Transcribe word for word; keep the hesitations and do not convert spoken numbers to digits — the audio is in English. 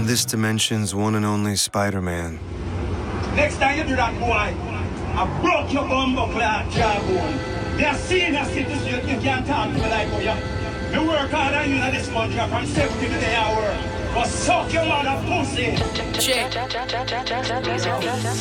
this dimension's one and only Spider-Man. Next time you do that, boy, I broke your bum buckle and jawbone. They are senior citizens, you you can't talk to me like oh, yeah. Me work hard on you in this country from seventy to the day I work. But suck your mother pussy. Check.